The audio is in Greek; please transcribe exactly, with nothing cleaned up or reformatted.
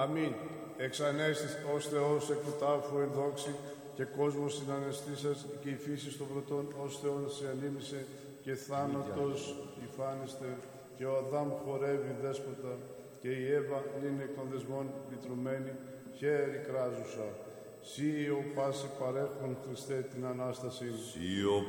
Αμήν. Εξανέστης ως Θεός εκ του τάφου εν δόξη και κόσμος συνανεστήσας και η φύση των πρωτών ως Θεόν σε ανήμισε και θάνατος υφάνιστε και ο Αδάμ χορεύει δέσποτα και η Εύα είναι εκ των δεσμών λυτρωμένη χέρι κράζουσα. Σύ ο πάση παρέχον Χριστέ την Ανάσταση. Σύ ο